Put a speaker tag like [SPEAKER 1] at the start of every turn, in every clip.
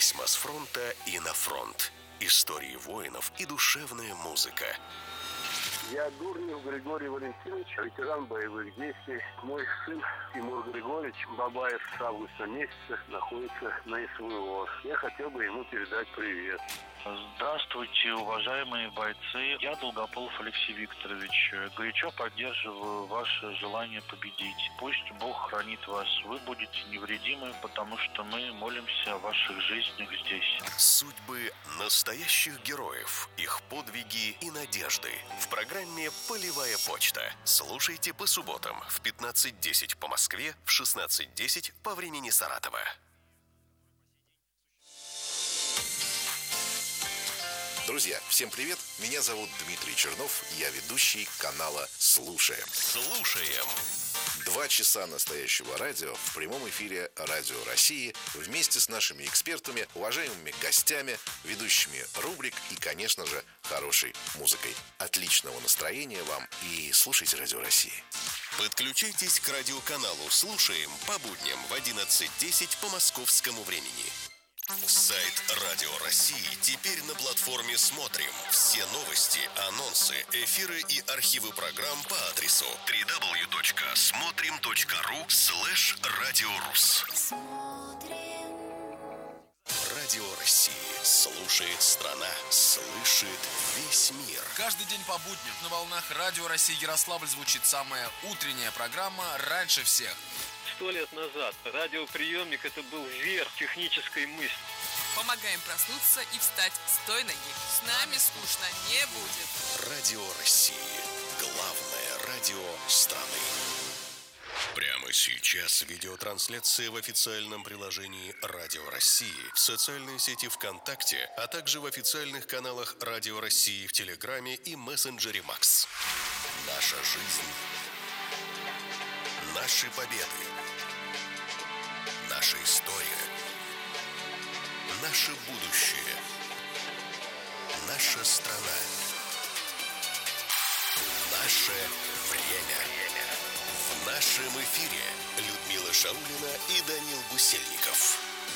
[SPEAKER 1] Письма с фронта и на фронт. Истории воинов и душевная музыка.
[SPEAKER 2] Я Дурнев Григорий Валентинович, ветеран боевых действий. Мой сын Тимур Григорьевич Бабаев с августа месяца находится на СВО. Я хотел бы ему передать привет.
[SPEAKER 3] Здравствуйте, уважаемые бойцы. Я Долгополов Алексей Викторович. Горячо поддерживаю ваше желание победить. Пусть Бог хранит вас. Вы будете невредимы, потому что мы молимся о ваших жизнях здесь.
[SPEAKER 1] Судьбы настоящих героев, их подвиги и надежды. В программе «Полевая почта». Слушайте по субботам в 15:10 по Москве, в 16:10 по времени Саратова.
[SPEAKER 4] Друзья, всем привет! Меня зовут Дмитрий Чернов, я ведущий канала «Слушаем».
[SPEAKER 1] Слушаем.
[SPEAKER 4] 2 часа настоящего радио в прямом эфире Радио России вместе с нашими экспертами, уважаемыми гостями, ведущими рубрик и, конечно же, хорошей музыкой. Отличного настроения вам и слушайте Радио России.
[SPEAKER 1] Подключайтесь к радиоканалу «Слушаем» по будням в 11:10 по московскому времени. Сайт Радио России теперь на платформе «Смотрим». Все новости, анонсы, эфиры и архивы программ по адресу www.смотрим.ру/радиорус. Радио России. Слушает страна, слышит весь мир.
[SPEAKER 5] Каждый день по будням на волнах Радио России Ярославль звучит самая утренняя программа «Раньше всех».
[SPEAKER 6] 100 лет назад радиоприемник – это был верх технической мысли.
[SPEAKER 7] Помогаем проснуться и встать с той ноги. С нами скучно не будет.
[SPEAKER 1] Радио России. Главное радио страны. Прямо сейчас видеотрансляция в официальном приложении Радио России, в социальной сети ВКонтакте, а также в официальных каналах Радио России в Телеграме и мессенджере Макс. Наша жизнь. Наши победы. Наша история. Наше будущее. Наша страна. Наше время. В нашем эфире Людмила Шаулина и Данил Гусельников.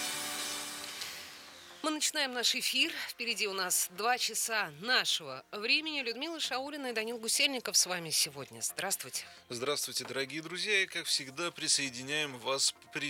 [SPEAKER 8] Мы начинаем наш эфир. Впереди у нас 2 часа нашего времени. Людмила Шаулина и Данил Гусельников с вами сегодня. Здравствуйте.
[SPEAKER 9] Здравствуйте, дорогие друзья. И, как всегда, призываем вас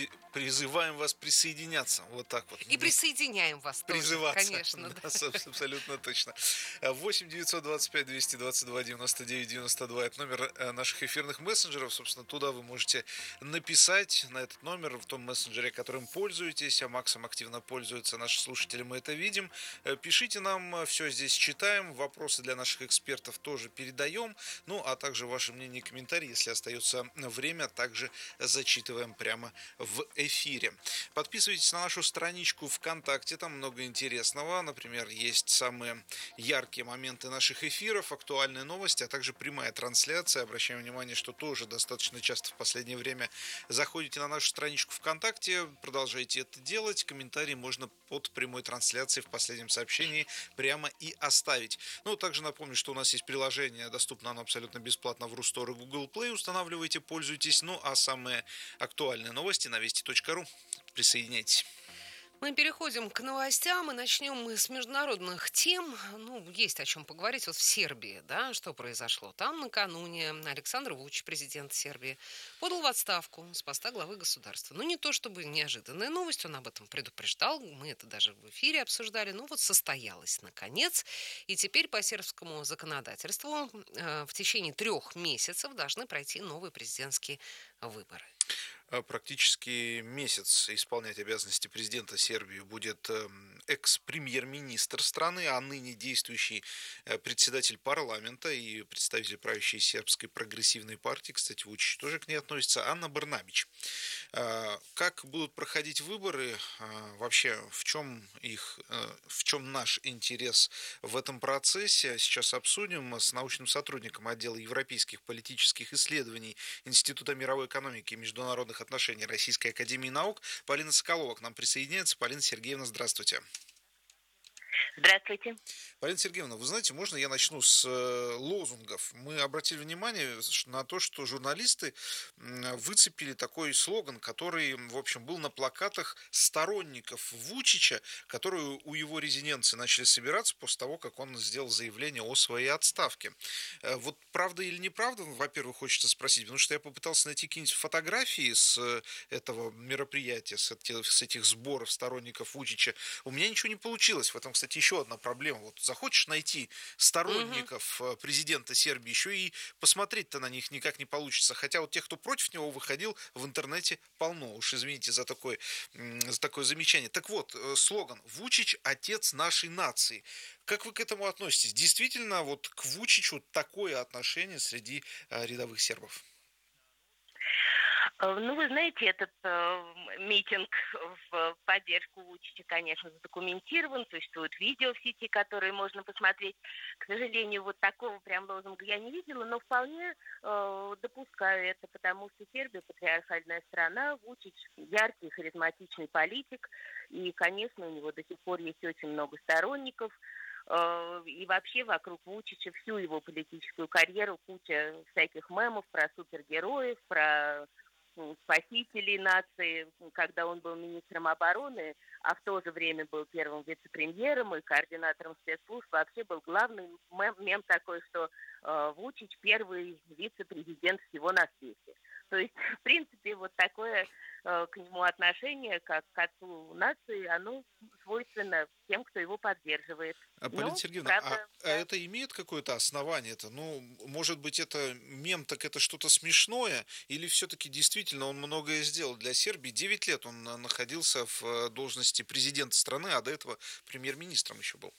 [SPEAKER 9] присоединяться. Вот так вот.
[SPEAKER 8] И присоединяем вас тоже,
[SPEAKER 9] призываться.
[SPEAKER 8] Конечно.
[SPEAKER 9] Да, абсолютно точно. 8 925 222 99 92 это номер наших эфирных мессенджеров. Собственно, туда вы можете написать на этот номер в том мессенджере, которым пользуетесь. А Максом активно пользуются наши слушатели. Мы это видим. Пишите нам, все здесь читаем. Вопросы для наших экспертов тоже передаем. Ну, а также ваши мнения и комментарии, если остается время, также зачитываем прямо в эфире. Подписывайтесь на нашу страничку ВКонтакте, там много интересного. Например, есть самые яркие моменты наших эфиров, актуальные новости, а также прямая трансляция. Обращаем внимание, что тоже достаточно часто в последнее время заходите на нашу страничку ВКонтакте, продолжайте это делать. Комментарии можно под прямой трансляции в последнем сообщении прямо и оставить. Ну, также напомню, что у нас есть приложение, доступно оно абсолютно бесплатно в Рустор и Google Play. Устанавливайте, пользуйтесь. Ну, а самые актуальные новости на вести.ру. Присоединяйтесь.
[SPEAKER 8] Мы переходим к новостям и начнем мы с международных тем. Ну, есть о чем поговорить. Вот в Сербии, да, что произошло? Там накануне Александр Вучич, президент Сербии, подал в отставку с поста главы государства. Ну, не то чтобы неожиданная новость, он об этом предупреждал, мы это даже в эфире обсуждали. Ну, вот состоялось наконец. И теперь по сербскому законодательству в течение 3 месяцев должны пройти новые президентские выборы.
[SPEAKER 9] Практически месяц исполнять обязанности президента Сербии будет экс-премьер-министр страны, а ныне действующий председатель парламента и представитель правящей сербской прогрессивной партии, кстати, Вучич тоже к ней относится, Ана Брнабич. Как будут проходить выборы, вообще в чем наш интерес в этом процессе, сейчас обсудим с научным сотрудником отдела европейских политических исследований Института мировой экономики и международных отношений Российской академии наук Полина Соколова к нам присоединяется. Полина Сергеевна, здравствуйте.
[SPEAKER 10] Здравствуйте.
[SPEAKER 9] Полина Сергеевна, вы знаете, можно я начну с лозунгов? Мы обратили внимание на то, что журналисты выцепили такой слоган, который, в общем, был на плакатах сторонников Вучича, которые у его резиденции начали собираться после того, как он сделал заявление о своей отставке. Вот правда или неправда, во-первых, хочется спросить, потому что я попытался найти какие-нибудь фотографии с этого мероприятия, с этих сборов сторонников Вучича. У меня ничего не получилось. В этом, кстати, еще одна проблема. Вот захочешь найти сторонников президента Сербии, еще и посмотреть-то на них никак не получится. Хотя вот тех, кто против него выходил, в интернете полно. Уж извините за такое замечание. Так вот, слоган «Вучич – отец нашей нации». Как вы к этому относитесь? Действительно, вот к Вучичу такое отношение среди рядовых сербов?
[SPEAKER 10] Ну, вы знаете, этот митинг в поддержку Вучича, конечно, задокументирован. Существуют видео в сети, которые можно посмотреть. К сожалению, вот такого прям лозунга я не видела, но вполне допускаю это, потому что Сербия патриархальная страна, Вучич яркий, харизматичный политик, и, конечно, у него до сих пор есть очень много сторонников. И вообще вокруг Вучича всю его политическую карьеру куча всяких мемов про супергероев, про спасителей нации, когда он был министром обороны, а в то же время был первым вице-премьером и координатором спецслужб, вообще был главный мем такой, что Вучич первый вице-президент всего на свете. То есть, в принципе, вот такое к нему отношение, как к отцу нации, оно свойственно тем, кто его поддерживает.
[SPEAKER 9] Полина Сергеевна, правда, это имеет какое-то основание? Это, может быть, это мем, так это что-то смешное? Или все-таки действительно он многое сделал для Сербии? 9 лет он находился в должности президента страны, а до этого премьер-министром еще был.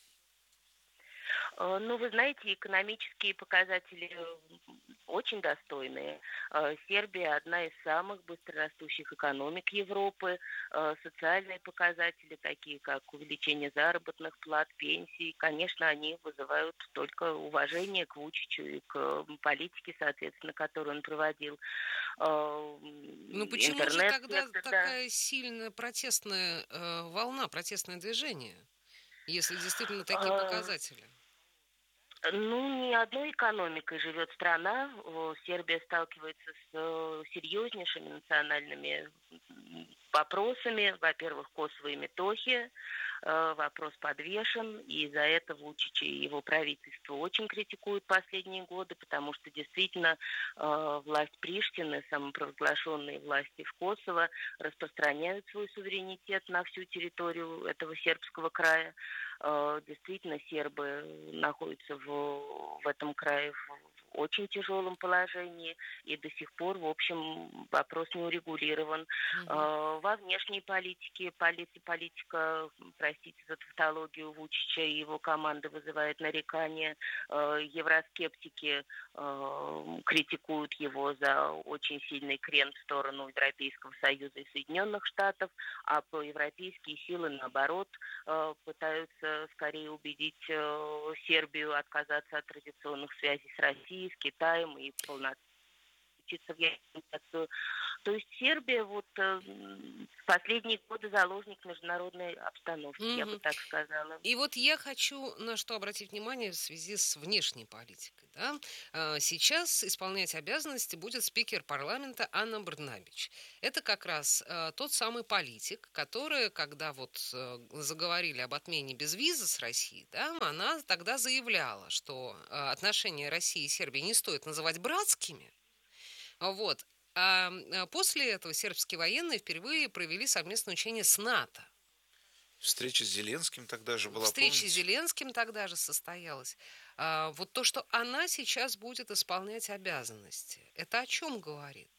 [SPEAKER 10] Ну, вы знаете, экономические показатели очень достойные. Сербия одна из самых быстрорастущих экономик Европы. Социальные показатели, такие как увеличение заработных плат, пенсий, конечно, они вызывают только уважение к Вучичу и к политике, соответственно, которую он проводил.
[SPEAKER 8] Ну почему же тогда такая сильная протестная волна, протестное движение, если действительно такие показатели?
[SPEAKER 10] Ну, не одной экономикой живет страна. Сербия сталкивается с серьезнейшими национальными вопросами. Во-первых, Косово и Метохия. Вопрос подвешен, и за это Вучич и его правительство очень критикуют последние годы, потому что действительно власть Приштины, самопровозглашенные власти в Косово, распространяют свой суверенитет на всю территорию этого сербского края. Действительно, сербы находятся в этом крае в очень тяжелом положении, и до сих пор, в общем, вопрос не урегулирован. Во внешней политике, политика, простите за тавтологию, Вучича и его команды вызывает нарекания. Евроскептики критикуют его за очень сильный крен в сторону Европейского Союза и Соединенных Штатов, а проевропейские силы, наоборот, пытаются скорее убедить Сербию отказаться от традиционных связей с Россией, с Китаем и полноценно включиться в ядерную. То есть Сербия вот в последние годы заложник международной обстановки, я бы так сказала.
[SPEAKER 8] И вот я хочу на что обратить внимание в связи с внешней политикой. Да? Сейчас исполнять обязанности будет спикер парламента Ана Брнаbić. Это как раз тот самый политик, который, когда вот заговорили об отмене безвиза с Россией, да, она тогда заявляла, что отношения России и Сербии не стоит называть братскими. Вот. А после этого сербские военные впервые провели совместное учение с НАТО.
[SPEAKER 9] Встреча с Зеленским тогда же была,
[SPEAKER 8] Встреча с Зеленским тогда же состоялась. Вот то, что она сейчас будет исполнять обязанности, это о чем говорит?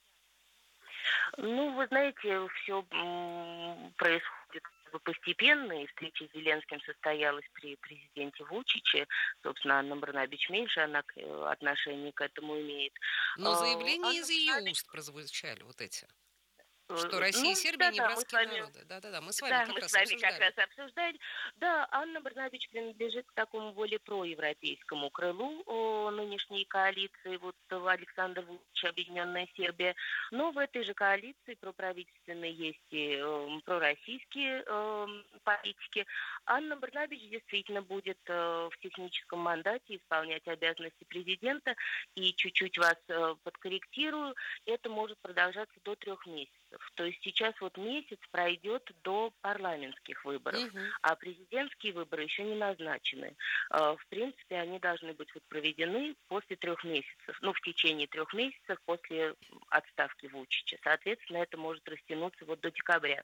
[SPEAKER 10] Ну, вы знаете, все происходит постепенно, и встреча с Зеленским состоялась при президенте Вучиче. Собственно, Анна Брнаbić меньше она отношение к этому имеет.
[SPEAKER 8] Но заявления из ее уст прозвучали вот эти. Что Россия и Сербия не братские народы. Да-да-да, мы с вами как раз
[SPEAKER 10] обсуждали. Да, Анна Брнабич принадлежит к такому более проевропейскому крылу нынешней коалиции, вот Александр Вучич, Объединенная Сербия. Но в этой же коалиции проправительственной есть и пророссийские политики. Анна Брнабич действительно будет в техническом мандате исполнять обязанности президента. И чуть-чуть вас подкорректирую, это может продолжаться до 3 месяцев. То есть сейчас вот месяц пройдет до парламентских выборов, а президентские выборы еще не назначены. В принципе, они должны быть вот проведены после 3 месяцев, в течение 3 месяцев после отставки Вучича. Соответственно, это может растянуться вот до декабря.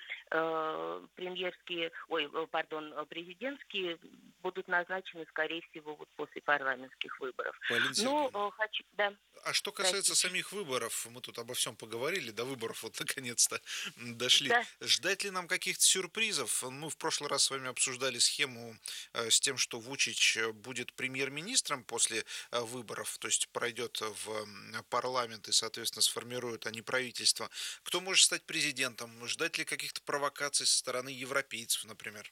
[SPEAKER 10] Президентские будут назначены, скорее всего, вот после парламентских выборов.
[SPEAKER 9] А что касается самих выборов, мы тут обо всем поговорили, до выборов вот наконец-то дошли.
[SPEAKER 10] Да.
[SPEAKER 9] Ждать ли нам каких-то сюрпризов? В прошлый раз с вами обсуждали схему с тем, что Вучич будет премьер-министром после выборов, то есть пройдет в парламент и, соответственно, сформируют они правительство. Кто может стать президентом? Ждать ли каких-то провокаций со стороны европейцев, например?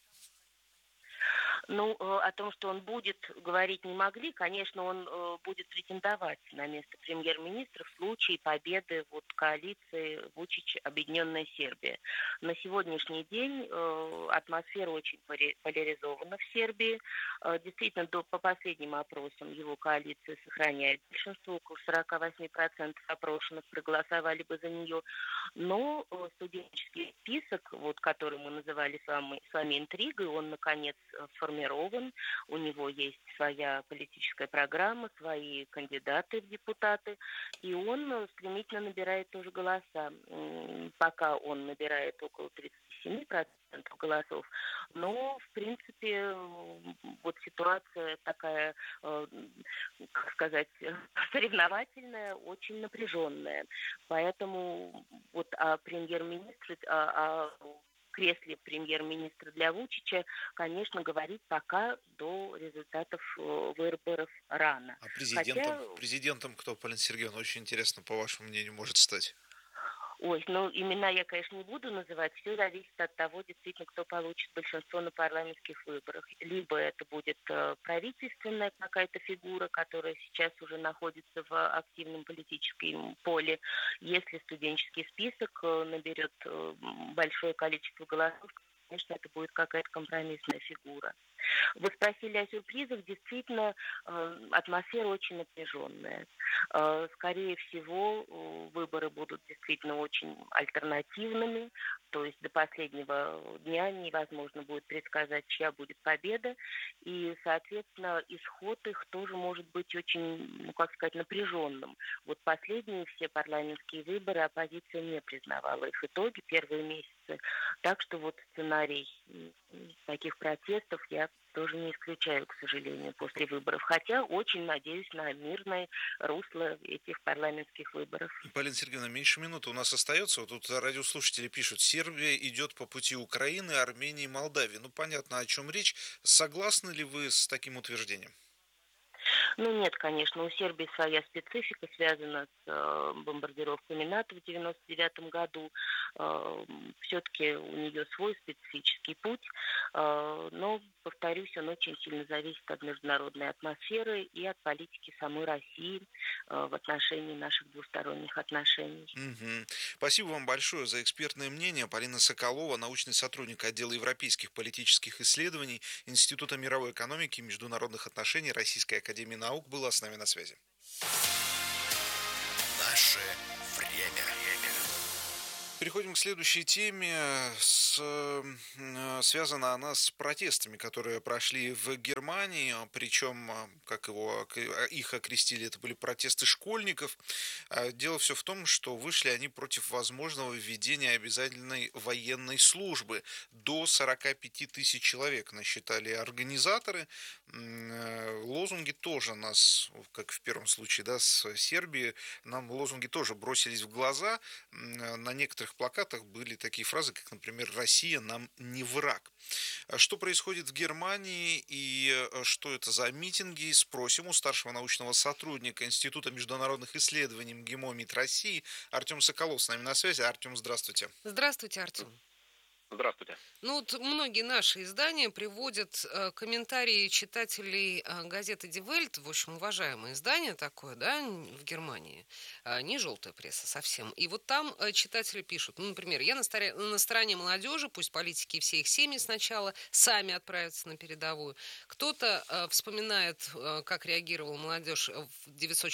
[SPEAKER 10] О том, что он будет, говорить не могли. Конечно, он будет претендовать на место премьер-министра в случае победы коалиции Вучич Объединенная Сербия. На сегодняшний день атмосфера очень поляризована в Сербии. Действительно, по последним опросам его коалиция сохраняет большинство, около 48% опрошенных проголосовали бы за нее. Но студенческий список, который мы называли с вами интригой, он, наконец, сформирован. У него есть своя политическая программа, свои кандидаты в депутаты, и он стремительно набирает тоже голоса. Пока он набирает около 37% голосов, но, в принципе, ситуация такая, соревновательная, очень напряженная. Поэтому о кресле премьер-министра для Вучича, конечно, говорить пока до результатов выборов рано.
[SPEAKER 9] А президентом кто, Полина Сергеевна, очень интересно, по вашему мнению, может стать?
[SPEAKER 10] Имена я, конечно, не буду называть. Все зависит от того, действительно, кто получит большинство на парламентских выборах. Либо это будет правительственная какая-то фигура, которая сейчас уже находится в активном политическом поле. Если студенческий список наберет большое количество голосов, конечно, это будет какая-то компромиссная фигура. Вы спросили о сюрпризах. Действительно, атмосфера очень напряженная. Скорее всего, выборы будут действительно очень альтернативными. То есть до последнего дня невозможно будет предсказать, чья будет победа. И, соответственно, исход их тоже может быть очень, напряженным. Последние все парламентские выборы оппозиция не признавала их итоги первые месяцы. Так что сценарий таких протестов я тоже не исключаю, к сожалению, после выборов. Хотя очень надеюсь на мирное русло этих парламентских выборов.
[SPEAKER 9] Полина Сергеевна, меньше минуты у нас остается. Тут радиослушатели пишут: Сербия идет по пути Украины, Армении, Молдавии. Понятно, о чем речь. Согласны ли вы с таким утверждением?
[SPEAKER 10] Нет, конечно, у Сербии своя специфика, связана с бомбардировками НАТО в 1999 году. Все-таки у нее свой специфический путь, но, повторюсь, он очень сильно зависит от международной атмосферы и от политики самой России в отношении наших двусторонних отношений.
[SPEAKER 9] Спасибо вам большое за экспертное мнение. Полина Соколова, научный сотрудник отдела европейских политических исследований Института мировой экономики и международных отношений Российской академии наук, была с нами на связи.
[SPEAKER 1] Наше время.
[SPEAKER 9] Переходим к следующей теме. Связана она с протестами, которые прошли в Германии. Причем, как их окрестили, это были протесты школьников. Дело все в том, что вышли они против возможного введения обязательной военной службы. До 45 тысяч человек насчитали организаторы. Лозунги тоже нас, как в первом случае, с Сербии, нам лозунги тоже бросились в глаза. На некоторых этих плакатах были такие фразы, как, например, «Россия нам не враг». Что происходит в Германии и что это за митинги, спросим у старшего научного сотрудника Института международных исследований МГИМО МИД России Артем Соколов с нами на связи. Артем, здравствуйте.
[SPEAKER 8] Здравствуйте, Артем.
[SPEAKER 6] Здравствуйте.
[SPEAKER 8] Ну вот многие наши издания приводят комментарии читателей газеты Die Welt, в общем, уважаемое издание такое, да, в Германии, не желтая пресса совсем. И вот там читатели пишут, ну, например, я на стороне молодежи, пусть политики и все их семьи сначала сами отправятся на передовую. Кто-то вспоминает, как реагировала молодежь в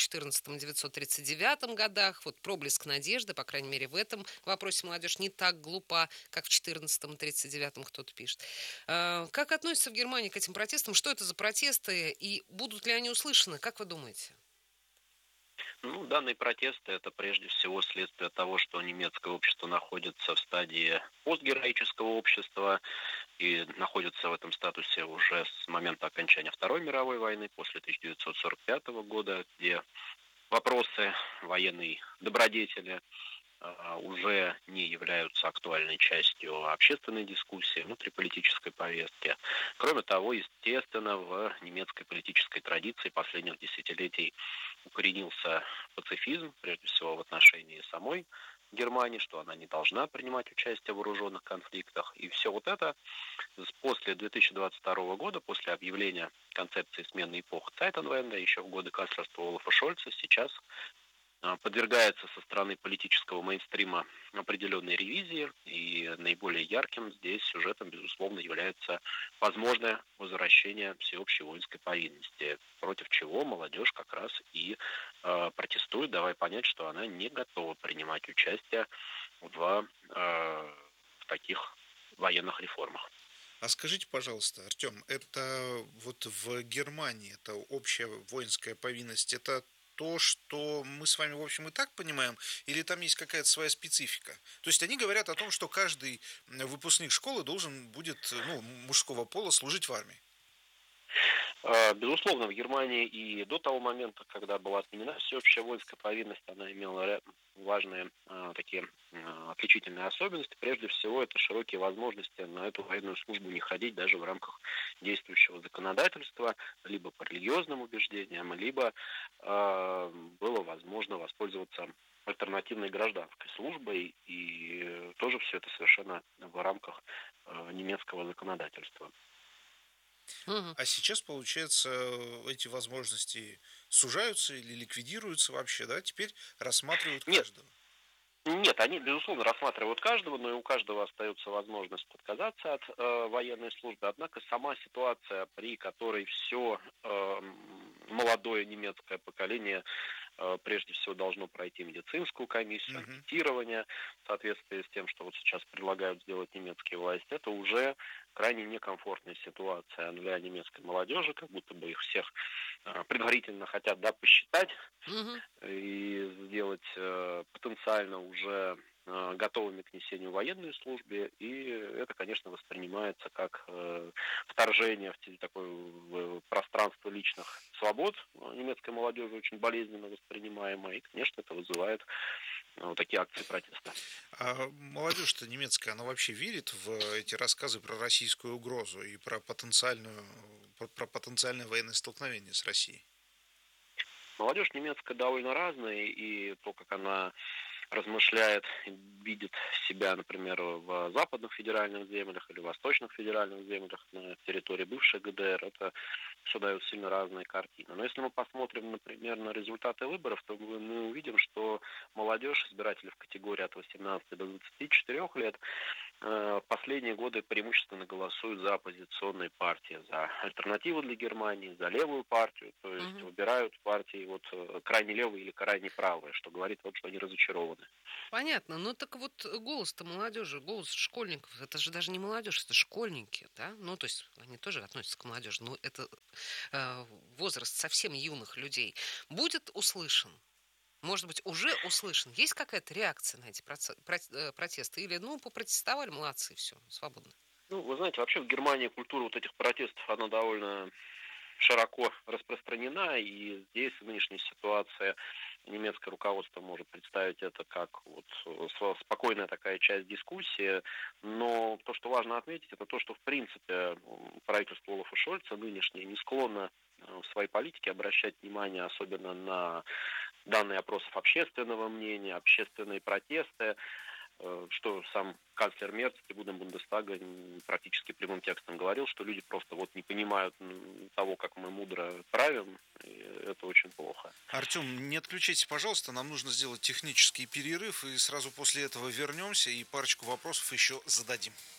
[SPEAKER 8] 914-939 годах, вот проблеск надежды, по крайней мере, в этом вопросе молодежь не так глупа, как в 14-39 кто-то пишет. Как относятся в Германии к этим протестам? Что это за протесты? И будут ли они услышаны? Как вы думаете?
[SPEAKER 11] Ну, данные протесты – это прежде всего следствие того, что немецкое общество находится в стадии постгероического общества и находится в этом статусе уже с момента окончания Второй мировой войны, после 1945 года, где вопросы военной добродетели уже не являются актуальной частью общественной дискуссии, внутриполитической повестки. Кроме того, естественно, в немецкой политической традиции последних десятилетий укоренился пацифизм, прежде всего в отношении самой Германии, что она не должна принимать участие в вооруженных конфликтах. И все вот это после 2022 года, после объявления концепции смены эпох Zeitenwende, еще в годы канцлерства Олафа Шольца, сейчас подвергается со стороны политического мейнстрима определенной ревизии, и наиболее ярким здесь сюжетом, безусловно, является возможное возвращение всеобщей воинской повинности, против чего молодежь как раз и протестует, давая понять, что она не готова принимать участие в таких военных реформах.
[SPEAKER 9] А скажите, пожалуйста, Артем, это вот в Германии, это общая воинская повинность, это то, что мы с вами, в общем, и так понимаем, или там есть какая-то своя специфика? То есть они говорят о том, что каждый выпускник школы должен будет, мужского пола служить в армии.
[SPEAKER 11] Безусловно, в Германии и до того момента, когда была отменена всеобщая воинская повинность, она имела важные такие отличительные особенности. Прежде всего, это широкие возможности на эту военную службу не ходить даже в рамках действующего законодательства, либо по религиозным убеждениям, либо было возможно воспользоваться альтернативной гражданской службой, и тоже все это совершенно в рамках немецкого законодательства.
[SPEAKER 9] А сейчас, получается, эти возможности сужаются или ликвидируются вообще, да? Теперь рассматривают каждого.
[SPEAKER 11] Нет, они, безусловно, рассматривают каждого, но и у каждого остается возможность отказаться от военной службы. Однако сама ситуация, при которой все молодое немецкое поколение прежде всего должно пройти медицинскую комиссию, анкетирование в соответствии с тем, что вот сейчас предлагают сделать немецкие власти, это уже крайне некомфортная ситуация для немецкой молодежи, как будто бы их всех предварительно хотят посчитать и сделать потенциально уже готовыми к несению военной службе, и это, конечно, воспринимается как вторжение в такое пространство личных свобод немецкой молодежи, очень болезненно воспринимаемое, и, конечно, это вызывает вот такие акции протеста.
[SPEAKER 9] А молодежь-то немецкая, она вообще верит в эти рассказы про российскую угрозу и про потенциальное военное столкновение с Россией?
[SPEAKER 11] Молодежь немецкая довольно разная, и то, как она размышляет, видит себя, например, в западных федеральных землях или восточных федеральных землях на территории бывшей ГДР, это все дает сильно разные картины. Но если мы посмотрим, например, на результаты выборов, то мы увидим, что молодежь, избиратели в категории от 18 до 24 лет, в последние годы преимущественно голосуют за оппозиционные партии, за альтернативу для Германии, за левую партию, то есть выбирают партии вот крайне левые или крайне правые, что говорит о том, что они разочарованы.
[SPEAKER 8] Понятно. Ну так вот голос-то молодежи, голос школьников, это же даже не молодежь, это школьники, да? Ну то есть они тоже относятся к молодежи, но это возраст совсем юных людей. Будет услышан? Может быть, уже услышан? Есть какая-то реакция на эти протесты? Или, попротестовали, молодцы, все, свободно?
[SPEAKER 11] Ну, вы знаете, вообще в Германии культура вот этих протестов, она довольно широко распространена, и здесь в нынешней ситуации немецкое руководство может представить это как спокойная такая часть дискуссии, но то, что важно отметить, это то, что в принципе правительство Олафа Шольца нынешнее не склонно в своей политике обращать внимание особенно на данные опросов общественного мнения, общественные протесты, что сам канцлер Мерц в трибуне Бундестага практически прямым текстом говорил, что люди просто не понимают того, как мы мудро правим, и это очень плохо.
[SPEAKER 9] Артем, не отключайтесь, пожалуйста, нам нужно сделать технический перерыв, и сразу после этого вернемся и парочку вопросов еще зададим.